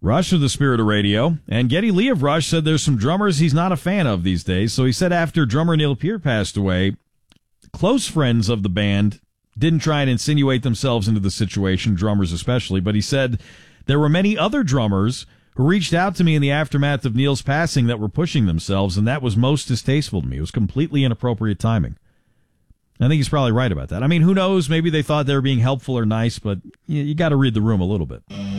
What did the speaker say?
Rush of the Spirit of Radio. And Geddy Lee of Rush said there's some drummers he's not a fan of these days. So he said after drummer Neil Peart passed away, close friends of the band didn't try and insinuate themselves into the situation, drummers especially, but he said there were many other drummers who reached out to me in the aftermath of Neil's passing that were pushing themselves, and that was most distasteful to me. It was completely inappropriate timing. I think he's probably right about that. I mean, who knows? Maybe they thought they were being helpful or nice, but you got to read the room a little bit.